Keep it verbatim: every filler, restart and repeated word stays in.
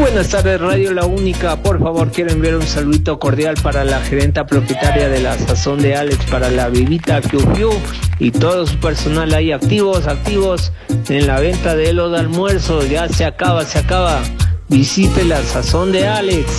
buenas tardes, Radio La Única. Por favor, quiero enviar un saludito cordial para la gerenta propietaria de la Sazón de Alex, para la Vivita Fiu Fiu y todo su personal ahí activos, activos en la venta de los almuerzos. Ya se acaba, se acaba. Visite la Sazón de Alex.